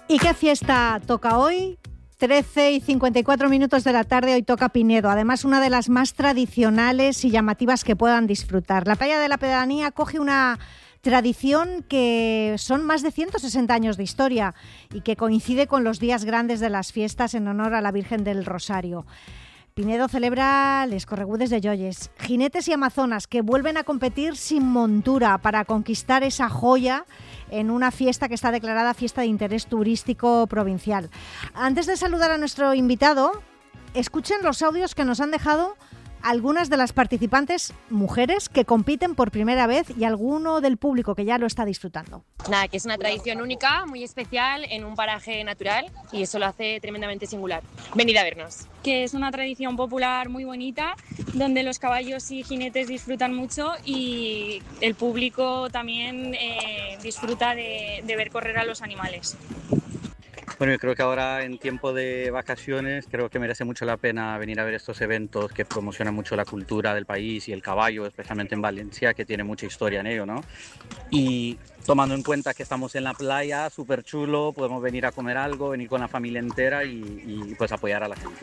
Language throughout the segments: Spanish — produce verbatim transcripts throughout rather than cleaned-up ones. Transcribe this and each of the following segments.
¿Y qué fiesta toca hoy? trece y cincuenta y cuatro minutos de la tarde, hoy toca Pinedo, además una de las más tradicionales y llamativas que puedan disfrutar. La playa de la Pedanía acoge una tradición que son más de ciento sesenta años de historia y que coincide con los días grandes de las fiestas en honor a la Virgen del Rosario. Pinedo celebra les corregudes de Llolles, jinetes y amazonas que vuelven a competir sin montura para conquistar esa joya en una fiesta que está declarada fiesta de interés turístico provincial. Antes de saludar a nuestro invitado, escuchen los audios que nos han dejado algunas de las participantes mujeres que compiten por primera vez y alguno del público que ya lo está disfrutando. Nada, que es una tradición única, muy especial, en un paraje natural y eso lo hace tremendamente singular. Venid a vernos. Que es una tradición popular muy bonita, donde los caballos y jinetes disfrutan mucho y el público también eh, disfruta de, de ver correr a los animales. Bueno, yo creo que ahora en tiempo de vacaciones creo que merece mucho la pena venir a ver estos eventos que promocionan mucho la cultura del país y el caballo, especialmente en Valencia, que tiene mucha historia en ello, ¿no? Y tomando en cuenta que estamos en la playa, súper chulo, podemos venir a comer algo, venir con la familia entera y, y pues apoyar a la gente.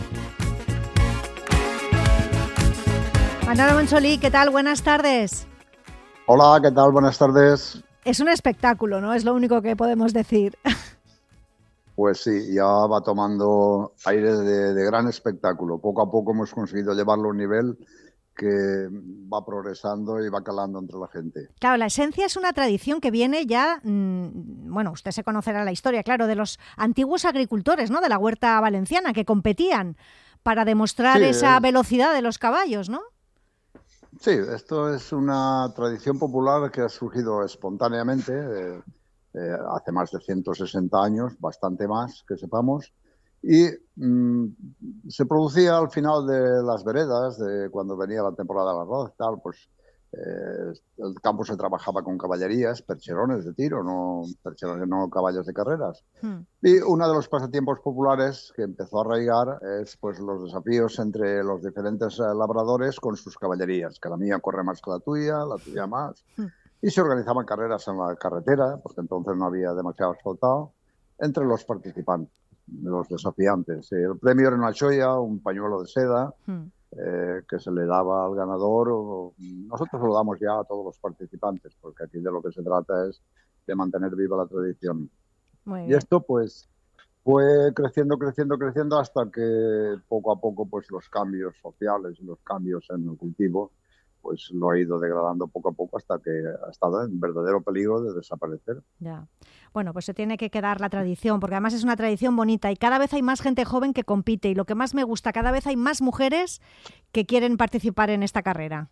Manolo Monsolí, ¿qué tal? Buenas tardes. Hola, ¿qué tal? Buenas tardes. Es un espectáculo, ¿no? Es lo único que podemos decir. Pues sí, ya va tomando aire de, de gran espectáculo. Poco a poco hemos conseguido llevarlo a un nivel que va progresando y va calando entre la gente. Claro, la esencia es una tradición que viene ya, mmm, bueno, usted se conocerá la historia, claro, de los antiguos agricultores, ¿no? De la huerta valenciana, que competían para demostrar sí, esa eh... velocidad de los caballos, ¿no? Sí, esto es una tradición popular que ha surgido espontáneamente, eh, Eh, hace más de ciento sesenta años, bastante más que sepamos, y mmm, se producía al final de las veredas, de cuando venía la temporada del arroz y tal, pues eh, el campo se trabajaba con caballerías, percherones de tiro, no percherones, no caballos de carreras. Hmm. Y uno de los pasatiempos populares que empezó a arraigar es pues los desafíos entre los diferentes labradores con sus caballerías, que la mía corre más que la tuya, la tuya más. Hmm. Y se organizaban carreras en la carretera, porque entonces no había demasiado asfaltado, entre los participantes, los desafiantes. El premio era una cholla, un pañuelo de seda, mm. eh, que se le daba al ganador. O, nosotros lo damos ya a todos los participantes, porque aquí de lo que se trata es de mantener viva la tradición. Muy bien. Y esto, pues, fue creciendo, creciendo, creciendo, hasta que poco a poco, pues, los cambios sociales y los cambios en el cultivo pues lo ha ido degradando poco a poco hasta que ha estado en verdadero peligro de desaparecer. Ya. Bueno, pues se tiene que quedar la tradición, porque además es una tradición bonita y cada vez hay más gente joven que compite y lo que más me gusta, cada vez hay más mujeres que quieren participar en esta carrera.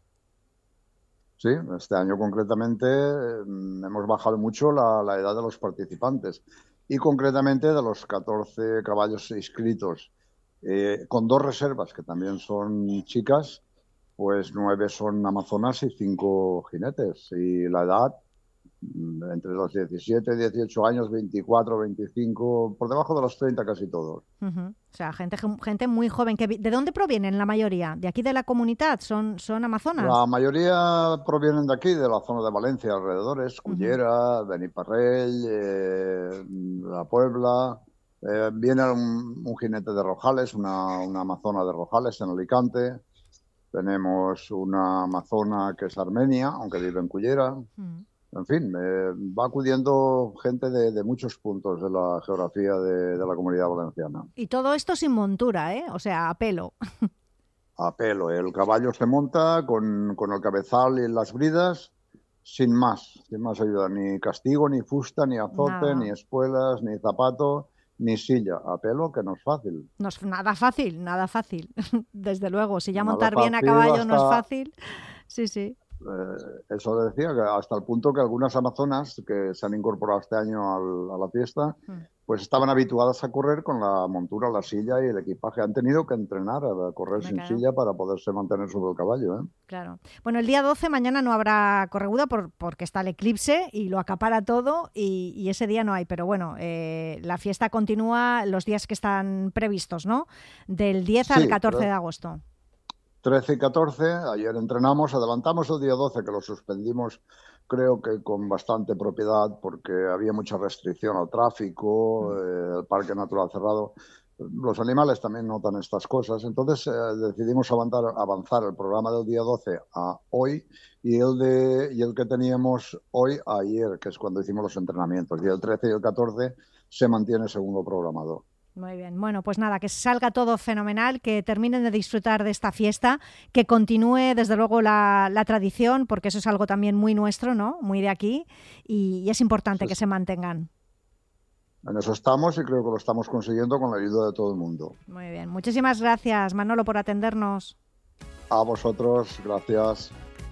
Sí, este año concretamente eh, hemos bajado mucho la, la edad de los participantes y concretamente de los catorce caballos inscritos, eh, con dos reservas que también son chicas. Pues nueve son amazonas y cinco jinetes. Y la edad, entre los diecisiete, dieciocho años, veinticuatro, veinticinco, por debajo de los treinta casi todos. Uh-huh. O sea, gente, gente muy joven. Que, ¿de dónde provienen la mayoría? ¿De aquí de la comunidad? ¿Son, son amazonas? La mayoría provienen de aquí, de la zona de Valencia, alrededores, Cullera, uh-huh. Beniparrell, eh, La Puebla. Eh, viene un, un jinete de Rojales, una, una amazona de Rojales en Alicante. Tenemos una amazona que es armenia, aunque vive en Cullera. Mm. En fin, eh, va acudiendo gente de, de muchos puntos de la geografía de, de la Comunidad Valenciana. Y todo esto sin montura, ¿eh? O sea, a pelo. A pelo. El caballo se monta con, con el cabezal y las bridas, sin más. Sin más ayuda. Ni castigo, ni fusta, ni azote, nada. Ni espuelas, ni zapato. Ni silla, a pelo, que no es fácil. No es nada fácil, nada fácil. Desde luego, si ya nada montar bien a caballo hasta, no es fácil. Sí, sí. Eh, eso decía, que hasta el punto que algunas amazonas que se han incorporado este año al, a la fiesta, hmm. pues estaban habituadas a correr con la montura, la silla y el equipaje. Han tenido que entrenar a correr Me sin claro. silla para poderse mantener sobre el caballo. ¿eh? Claro. Bueno, el día doce, mañana no habrá correguda por, porque está el eclipse y lo acapara todo y, y ese día no hay. Pero bueno, eh, la fiesta continúa los días que están previstos, ¿no? Del diez al sí, catorce pero... de agosto. trece y catorce, ayer entrenamos, adelantamos el día doce, que lo suspendimos creo que con bastante propiedad porque había mucha restricción al tráfico, eh, el parque natural cerrado. Los animales también notan estas cosas, entonces eh, decidimos avanzar, avanzar el programa del día doce a hoy y el, de, y el que teníamos hoy a ayer, que es cuando hicimos los entrenamientos, y el trece y el catorce se mantiene segundo programado. Muy bien, bueno, pues nada, que salga todo fenomenal, que terminen de disfrutar de esta fiesta, que continúe desde luego la, la tradición, porque eso es algo también muy nuestro, ¿no? Muy de aquí, y, y es importante sí, que se mantengan. En eso estamos y creo que lo estamos consiguiendo con la ayuda de todo el mundo. Muy bien, muchísimas gracias, Manolo, por atendernos. A vosotros, gracias.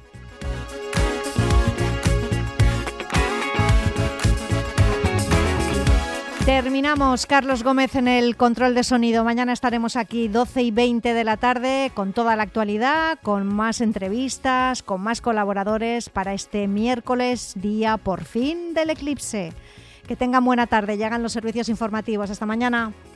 Terminamos. Carlos Gómez en el control de sonido. Mañana estaremos aquí doce y veinte de la tarde con toda la actualidad, con más entrevistas, con más colaboradores para este miércoles, día por fin del eclipse. Que tengan buena tarde. Llegan los servicios informativos. Hasta mañana.